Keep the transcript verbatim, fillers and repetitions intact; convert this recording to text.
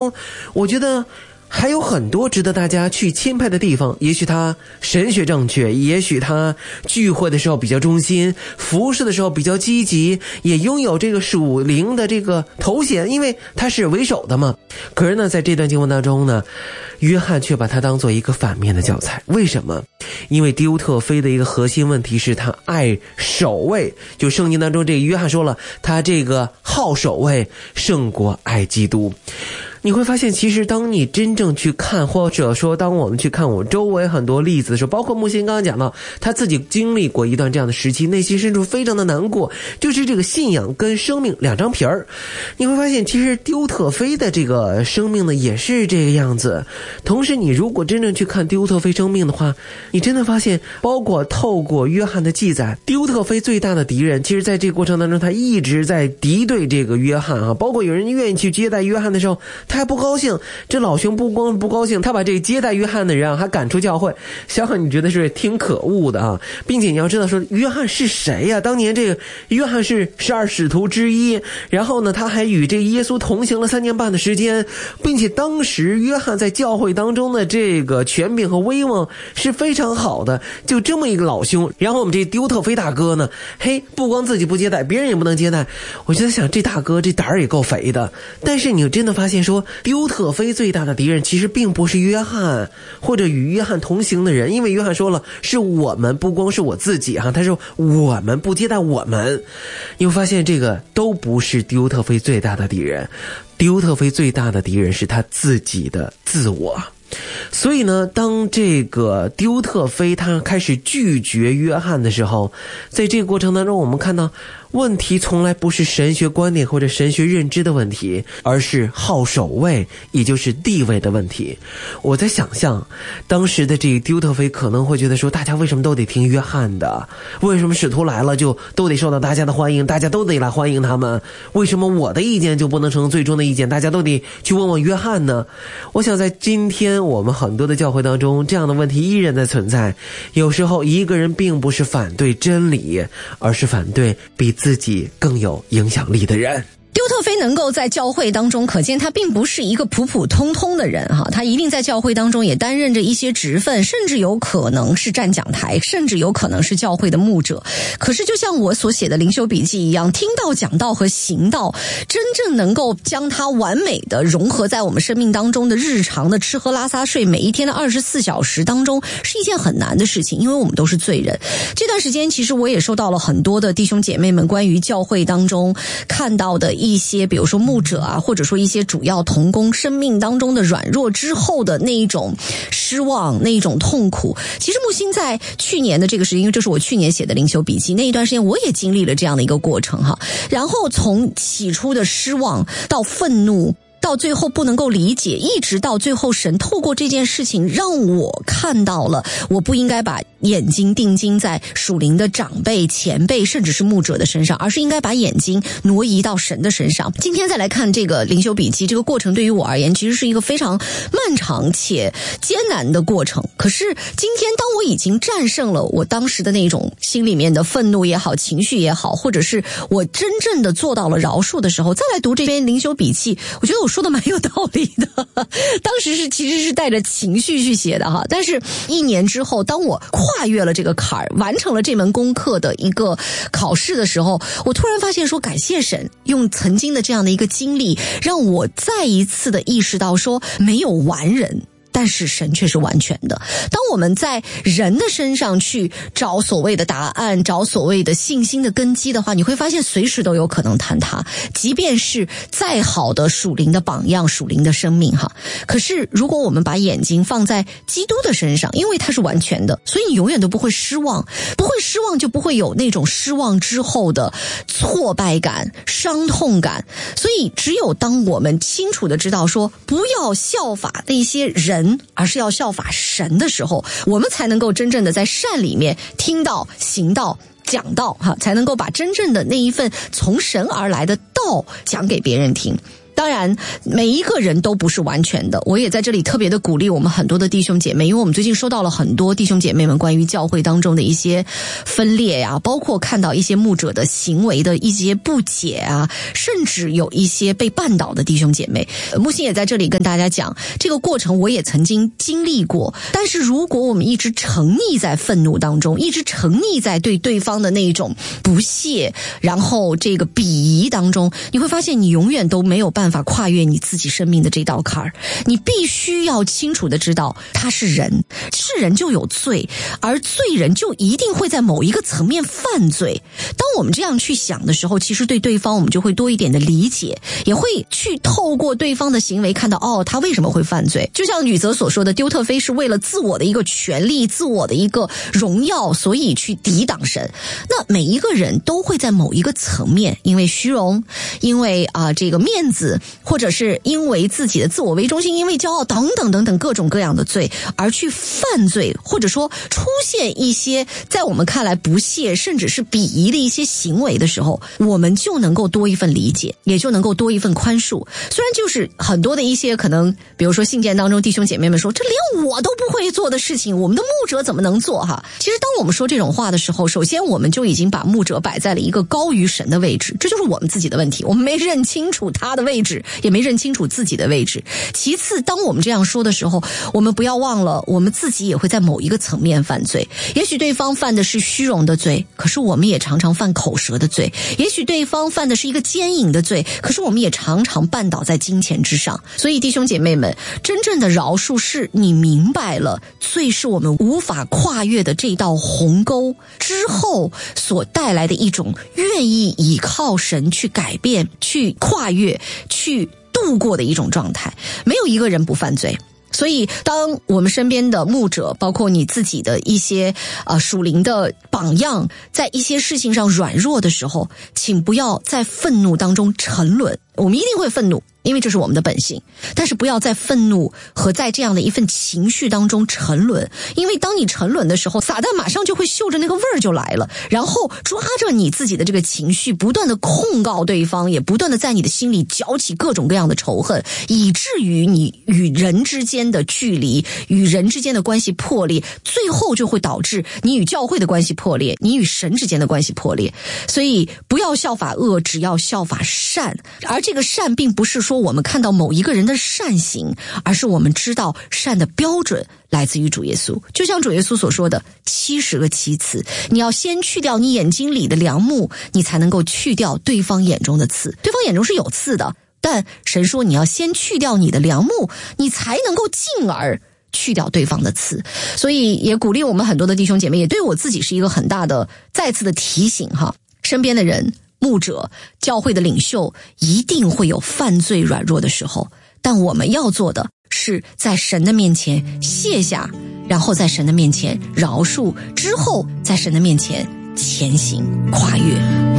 中，我觉得还有很多值得大家去钦佩的地方。也许他神学正确，也许他聚会的时候比较忠心，服侍的时候比较积极，也拥有这个属灵的这个头衔，因为他是为首的嘛。可是呢，在这段经文当中呢，约翰却把他当做一个反面的教材。为什么？因为丢特腓的一个核心问题是他爱守卫，就圣经当中这个约翰说了，他这个好守卫胜过爱基督。你会发现，其实当你真正去看，或者说当我们去看我周围很多例子的时候，包括木心刚刚讲到他自己经历过一段这样的时期，内心深处非常的难过，就是这个信仰跟生命两张皮儿。你会发现其实丢特腓的这个生命呢也是这个样子。同时你如果真正去看丢特腓生命的话，你真的发现包括透过约翰的记载，丢特腓最大的敌人其实在这个过程当中他一直在敌对这个约翰啊，包括有人愿意去接待约翰的时候他还不高兴，这老兄不光不高兴，他把这个接待约翰的人啊还赶出教会。小很你觉得是挺可恶的啊，并且你要知道说约翰是谁呀、啊？当年这个约翰是十二使徒之一，然后呢他还与这耶稣同行了三年半的时间，并且当时约翰在教会当中的这个权柄和威望是非常好的，就这么一个老兄。然后我们这丢特腓大哥呢，嘿，不光自己不接待，别人也不能接待。我就在想，这大哥这胆儿也够肥的。但是你真的发现说，丢特腓最大的敌人其实并不是约翰或者与约翰同行的人，因为约翰说了，是我们，不光是我自己哈，他说我们不接待我们。你会发现这个都不是丢特腓最大的敌人，丢特腓最大的敌人是他自己的自我。所以呢，当这个丢特腓他开始拒绝约翰的时候，在这个过程当中我们看到问题从来不是神学观点或者神学认知的问题，而是好守卫，也就是地位的问题。我在想象当时的这个丢特腓可能会觉得说，大家为什么都得听约翰的？为什么使徒来了就都得受到大家的欢迎，大家都得来欢迎他们？为什么我的意见就不能成最终的意见，大家都得去问问约翰呢？我想在今天我们很多的教会当中，这样的问题依然在存在。有时候一个人并不是反对真理，而是反对比自己更有影响力的人。 丢特腓能够在教会当中，可见他并不是一个普普通通的人哈，他一定在教会当中也担任着一些职分，甚至有可能是站讲台，甚至有可能是教会的牧者。可是就像我所写的灵修笔记一样，听道讲道和行道，真正能够将它完美的融合在我们生命当中的日常的吃喝拉撒睡，每一天的二十四小时当中，是一件很难的事情，因为我们都是罪人。这段时间其实我也收到了很多的弟兄姐妹们关于教会当中看到的一些比如说牧者啊，或者说一些主要同工生命当中的软弱之后的那一种失望，那一种痛苦。其实木星在去年的这个时间，因为这是我去年写的灵修笔记，那一段时间我也经历了这样的一个过程哈。然后从起初的失望到愤怒，到最后不能够理解，一直到最后神透过这件事情让我看到了，我不应该把眼睛定睛在属灵的长辈、前辈甚至是牧者的身上，而是应该把眼睛挪移到神的身上。今天再来看这个灵修笔记，这个过程对于我而言其实是一个非常漫长且艰难的过程。可是今天当我已经战胜了我当时的那种心里面的愤怒也好，情绪也好，或者是我真正的做到了饶恕的时候，再来读这篇灵修笔记，我觉得我说的蛮有道理的。当时是其实是带着情绪去写的哈，但是一年之后，当我跨越了这个坎儿，完成了这门功课的一个考试的时候，我突然发现说，感谢神用曾经的这样的一个经历，让我再一次的意识到说，没有完人，但是神却是完全的。当我们在人的身上去找所谓的答案，找所谓的信心的根基的话，你会发现随时都有可能坍塌，即便是再好的属灵的榜样，属灵的生命哈。可是如果我们把眼睛放在基督的身上，因为他是完全的，所以你永远都不会失望，不会失望就不会有那种失望之后的挫败感、伤痛感。所以只有当我们清楚的知道说，不要效法那些人，而是要效法神的时候，我们才能够真正的在善里面听到、行道、讲道哈，才能够把真正的那一份从神而来的道讲给别人听。 当然每一个人都不是完全的，我也在这里特别的鼓励我们很多的弟兄姐妹，因为我们最近收到了很多弟兄姐妹们关于教会当中的一些分裂呀、啊，包括看到一些牧者的行为的一些不解啊，甚至有一些被绊倒的弟兄姐妹。木星也在这里跟大家讲，这个过程我也曾经经历过，但是如果我们一直沉溺在愤怒当中，一直沉溺在对对方的那一种不屑，然后这个鄙夷当中，你会发现你永远都没有办法跨越你自己生命的这道坎儿。你必须要清楚的知道，他是人，是人就有罪，而罪人就一定会在某一个层面犯罪。当我们这样去想的时候，其实对对方我们就会多一点的理解，也会去透过对方的行为看到，哦，他为什么会犯罪。就像吕泽所说的，丢特腓是为了自我的一个权利，自我的一个荣耀，所以去抵挡神。那每一个人都会在某一个层面，因为虚荣，因为啊、呃、这个面子，或者是因为自己的自我为中心，因为骄傲等等等等各种各样的罪而去犯罪，或者说出现一些在我们看来不屑甚至是鄙夷的一些行为的时候，我们就能够多一份理解，也就能够多一份宽恕。虽然就是很多的一些可能比如说信件当中弟兄姐妹们说，这连我都不会做的事情，我们的牧者怎么能做哈？其实当我们说这种话的时候，首先我们就已经把牧者摆在了一个高于神的位置，这就是我们自己的问题，我们没认清楚他的位置，也没认清楚自己的位置。其次，当我们这样说的时候，我们不要忘了我们自己也会在某一个层面犯罪。也许对方犯的是虚荣的罪，可是我们也常常犯口舌的罪。也许对方犯的是一个奸淫的罪，可是我们也常常绊倒在金钱之上。所以弟兄姐妹们，真正的饶恕是你明白了罪是我们无法跨越的这道鸿沟之后所带来的一种愿意依靠神去改变，去跨越，去度过的一种状态。没有一个人不犯罪。所以当我们身边的牧者，包括你自己的一些呃属灵的榜样，在一些事情上软弱的时候，请不要在愤怒当中沉沦。我们一定会愤怒，因为这是我们的本性，但是不要在愤怒和在这样的一份情绪当中沉沦，因为当你沉沦的时候，撒旦马上就会嗅着那个味儿就来了，然后抓着你自己的这个情绪，不断的控告对方，也不断的在你的心里搅起各种各样的仇恨，以至于你与人之间的距离，与人之间的关系破裂，最后就会导致你与教会的关系破裂，你与神之间的关系破裂。所以不要效法恶，只要效法善。而这个善并不是说我们看到某一个人的善行，而是我们知道善的标准来自于主耶稣。就像主耶稣所说的七十个其次，你要先去掉你眼睛里的梁木，你才能够去掉对方眼中的刺。对方眼中是有刺的，但神说你要先去掉你的梁木，你才能够进而去掉对方的刺。所以也鼓励我们很多的弟兄姐妹，也对我自己是一个很大的再次的提醒哈。身边的人，牧者，教会的领袖，一定会有犯罪软弱的时候，但我们要做的是在神的面前卸下，然后在神的面前饶恕，之后在神的面前前行跨越。